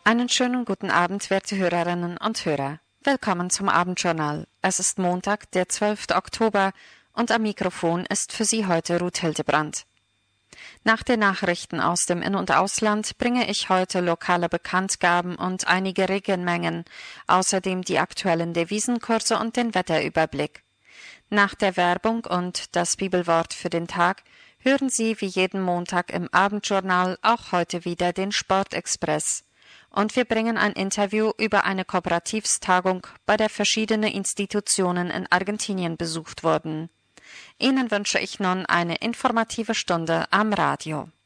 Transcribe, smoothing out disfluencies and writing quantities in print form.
Einen schönen guten Abend, werte Hörerinnen und Hörer. Willkommen zum Abendjournal. Es ist Montag, der 12. Oktober und am Mikrofon ist für Sie heute Ruth Hildebrand. Nach den Nachrichten aus dem In- und Ausland bringe ich heute lokale Bekanntgaben und einige Regenmengen, außerdem die aktuellen Devisenkurse und den Wetterüberblick. Nach der Werbung und das Bibelwort für den Tag hören Sie wie jeden Montag im Abendjournal auch heute wieder den Sportexpress. Und wir bringen ein Interview über eine Kooperativstagung, bei der verschiedene Institutionen in Argentinien besucht wurden. Ihnen wünsche ich nun eine informative Stunde am Radio.